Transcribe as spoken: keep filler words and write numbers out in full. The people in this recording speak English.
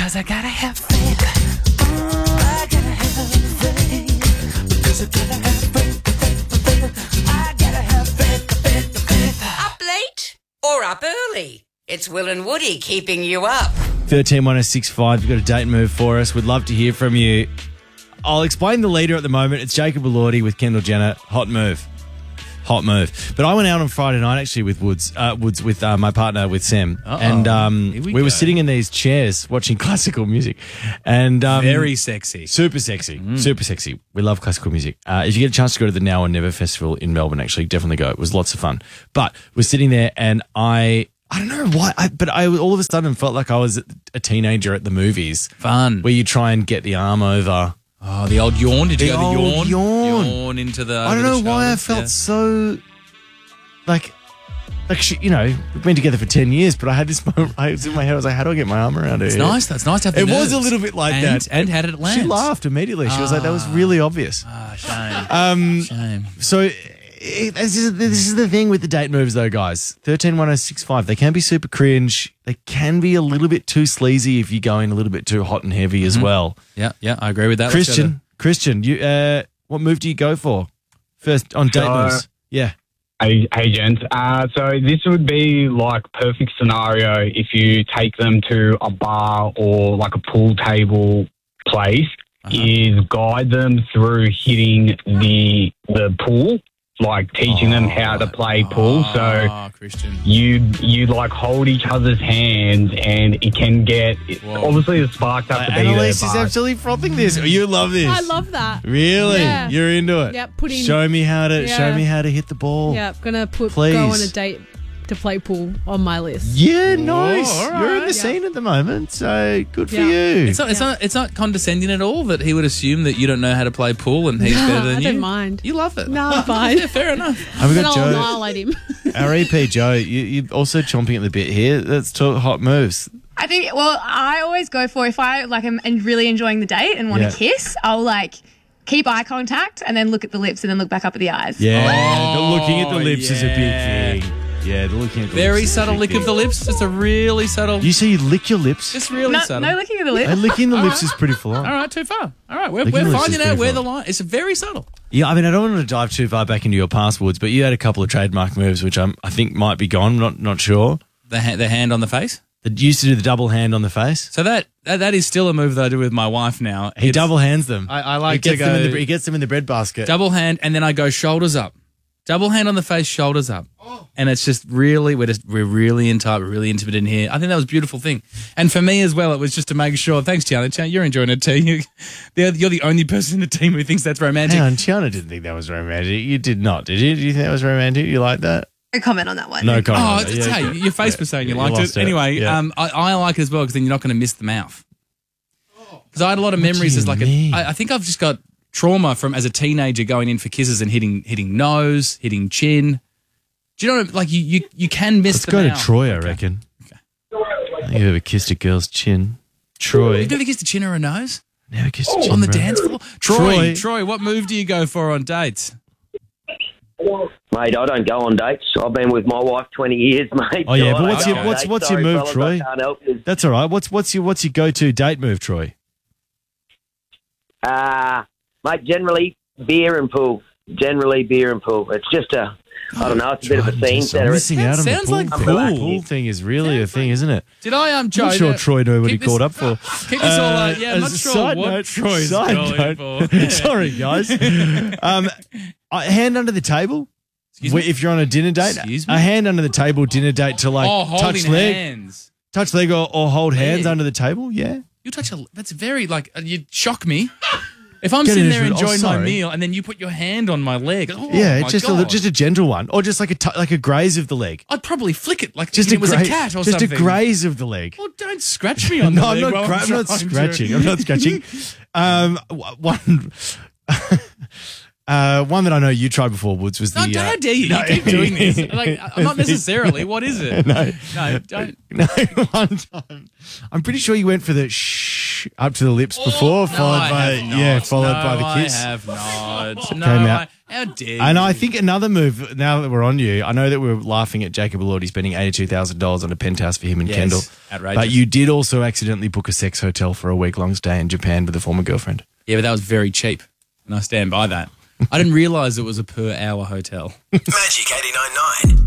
Cause I gotta have faith. I gotta have faith. Because I gotta have faith. I gotta have faith, faith, faith. Up late or up early? It's Will and Woody keeping you up. thirteen one oh six five, you've got a date move for us. We'd love to hear from you. I'll explain the leader at the moment. It's Jacob Elordi with Kendall Jenner. Hot move. Hot move. But I went out on Friday night actually with Woods, uh, Woods with uh, my partner, with Sam. Uh-oh. And um, Here we, we were go. sitting in these chairs watching classical music. And um, Very sexy. Super sexy. Super sexy. We love classical music. Uh, if you get a chance to go to the Now or Never Festival in Melbourne, actually, definitely go. It was lots of fun. But we're sitting there and I... I don't know why, I, but I all of a sudden felt like I was a teenager at the movies. Fun. Where you try and get the arm over. Oh, the old yawn. Did you The go the old yawn? yawn. into the. I don't over know the why I shoulders, felt yeah. so, like, like she, you know, we've been together for ten years, but I had this moment, I was in my head, I was like, how do I get my arm around her? It's nice. That's nice to have the It was a nerves. little bit like and, that. And how did it land? She laughed immediately. She was like, that was really obvious. Ah, shame. Um, shame. So it, this, is, this is the thing with the date moves, though, guys. thirteen one oh six five. They can be super cringe. They can be a little bit too sleazy if you go in a little bit too hot and heavy as well. Yeah, yeah, I agree with that. Let's go Christian, Christian, you, uh, what move do you go for first on date So- moves? Yeah. Hey, hey gents. Uh, so this would be like perfect scenario if you take them to a bar or like a pool table place, Uh-huh. is guide them through hitting the the pool, like teaching them how to play pool. So Ah, Christian. you you like hold each other's hands, and it can get Whoa. obviously the sparks have to be there. Annalise is but- absolutely frothing this. You love this. I love that. Really? Yeah. You're into it? Yep, putting- Show me how to Yeah. show me how to hit the ball. Yeah, gonna put Please. go on a date to play pool on my list. Yeah, nice. all You're in right. the Yeah. scene at the moment, so good for Yeah. you. It's not, it's, not, it's not condescending at all that he would assume that you don't know how to play pool and he's No, better than I you. don't mind. You love it. No, I'm fine. Yeah, fair enough. And we've Then got I'll Joe, annihilate him. our E P Joe. You, you're also chomping at the bit here. Let's talk hot moves. I think, well, I always go for if I like am and really enjoying the date and want Yeah. to kiss, I'll like keep eye contact and then look at the lips and then look back up at the eyes. Yeah, the looking at the Oh, lips is a yeah. big thing. Yeah, the looking at the Very lips is a subtle big lick thing. of the lips. Just a really subtle. You see, you lick your lips. Just really No, subtle. no licking of the lips. And licking the lips is pretty full on. All right, too far. All right, we're, Licking we're the lips finding is out pretty where far. the line. It's very subtle. Yeah, I mean, I don't want to dive too far back into your past, Woods, but you had a couple of trademark moves, which I'm, I think might be gone. Not not sure. The ha- the hand on the face. That used to do the double hand on the face. So that, that that is still a move that I do with my wife now. He It's double hands them. I- I like he to gets them in go- the, he gets them in the bread basket. double hand, and then I go shoulders up. Double hand on the face, shoulders up, and it's just really we're just we're really in tight, we're really intimate in here. I think that was a beautiful thing, and for me as well, it was just to make sure. Thanks, Tiana. Tiana, you're enjoying it too. You, you're you're the only person in the team who thinks that's romantic. Hang on, Tiana didn't think that was romantic. You did not, did you? Did you think that was romantic? You like that? No comment on that one. No comment. Oh, on that. it's, Yeah. hey, your face was saying you Yeah, liked lost it. Anyway, Yeah. um, I, I like it as well because then you're not going to miss the mouth. Because I had a lot of What do memories you as like mean? a, I, I think I've just got trauma from as a teenager going in for kisses and hitting hitting nose, hitting chin. Do you know what, like you you, you can miss Let's the go mouth. to Troy, I Okay. reckon. I think you've ever kissed a girl's chin. Troy. You've never kissed a chin or a nose Never kissed a chin. on the bro. dance floor. Troy, Troy. Troy, what move do you go for on dates? Mate, I don't go on dates. I've been with my wife twenty years, mate. Oh, yeah, so but I what's don't your- go on what's- dates. what's your Sorry, move, fellas, Troy? I can't help you. That's all right. What's what's your what's your go-to date move, Troy? Uh, mate, generally beer and pool. Generally beer and pool. It's just a, I don't know, it's a bit of a Trying to scene just- I'm setter. missing out on the Sounds pool like thing. cool. The pool thing is really a thing, isn't it? Did I um Joe? I'm not sure uh, Troy knew what he keep this- called up for. Keep this all uh, yeah, I'm not as a sure side what note, Troy's side going note- for. Sorry, guys. um, a hand under the table. Excuse Where- me? If you're on a dinner date, Excuse me? a hand under the table dinner date to like oh, holding touch leg, hands. touch leg, or, or hold hands Leg. under the table. Yeah. You touch a. That's very like uh, you shock me. If I'm Get sitting in there as well. Oh, enjoying my sorry. meal and then you put your hand on my leg, oh, yeah, my it's just God. a just a gentle one, or just like a t- like a graze of the leg. I'd probably flick it like Just it a was gra- a cat or just something. a graze of the leg. Well, don't scratch me on No, the I'm leg not. while Gra- I'm not trying to- scratching. I'm not scratching. Um, w- one, uh, one that I know you tried before, Woods, was No, the. how uh, dare you? You keep doing this. Like, uh, not necessarily. What is it? No, No, don't. no. One time, I'm pretty sure you went for the shh shh up to the lips before, No, followed I by have not. yeah, followed No, by the kiss. I have not. No, Came out. I- how dare And you? I think another move, now that we're on you, I know that we're laughing at Jacob Elordi spending eighty-two thousand dollars on a penthouse for him and Yes, Kendall. outrageous. But you did also accidentally book a sex hotel for a week-long stay in Japan with a former girlfriend. Yeah, but that was very cheap, and I stand by that. I didn't realise it was a per hour hotel. Magic eighty-nine point nine.